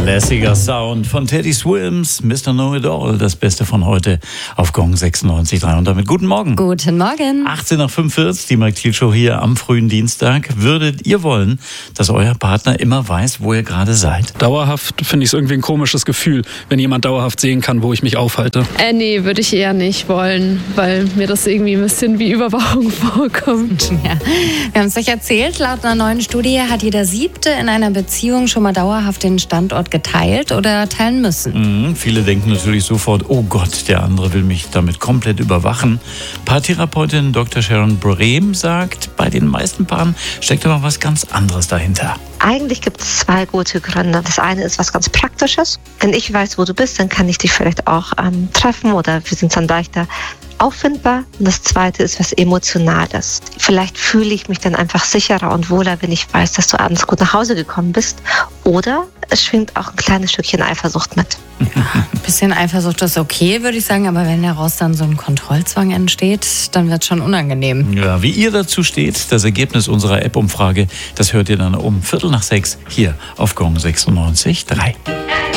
Lässiger Sound von Teddy Swims, Mr. Know-It-All, das Beste von heute auf Gong 96.3. Und damit guten Morgen. Guten Morgen. 18:45, die Mike Thiel Show hier am frühen Dienstag. Würdet ihr wollen, dass euer Partner immer weiß, wo ihr gerade seid? Dauerhaft finde ich es irgendwie ein komisches Gefühl, wenn jemand dauerhaft sehen kann, wo ich mich aufhalte. Nee, würde ich eher nicht wollen, weil mir das irgendwie ein bisschen wie Überwachung vorkommt. Ja. Wir haben es euch erzählt, laut einer neuen Studie hat jeder Siebte in einer Beziehung schon mal dauerhaft den Standort geteilt oder teilen müssen. Viele denken natürlich sofort, oh Gott, der andere will mich damit komplett überwachen. Paartherapeutin Dr. Sharon Brehm sagt, bei den meisten Paaren steckt aber was ganz anderes dahinter. Eigentlich gibt es zwei gute Gründe. Das eine ist was ganz Praktisches. Wenn ich weiß, wo du bist, dann kann ich dich vielleicht auch treffen oder wir sind dann leichter auffindbar. Und das zweite ist was Emotionales. Vielleicht fühle ich mich dann einfach sicherer und wohler, wenn ich weiß, dass du abends gut nach Hause gekommen bist. Oder es schwingt auch ein kleines Stückchen Eifersucht mit. Ja, ein bisschen Eifersucht ist okay, würde ich sagen. Aber wenn daraus dann so ein Kontrollzwang entsteht, dann wird es schon unangenehm. Ja, wie ihr dazu steht, das Ergebnis unserer App-Umfrage, das hört ihr dann um 5:45 hier auf Gong 96.3.